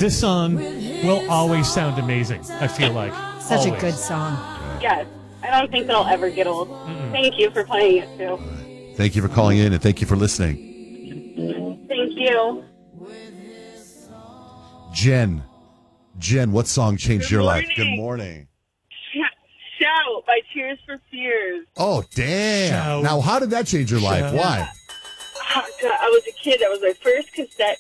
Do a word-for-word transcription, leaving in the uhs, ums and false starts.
This song will always sound amazing, I feel like. Such always. a good song. Yes. I don't think it'll ever get old. Mm-mm. Thank you for playing it, too. Right. Thank you for calling in, and thank you for listening. Thank you. Jen. Jen, what song changed Good your morning. life? Good morning. Shout by Tears for Fears. Oh, damn. Shout. Now, how did that change your life? Shout. Why? Oh, God, I was a kid. That was my first cassette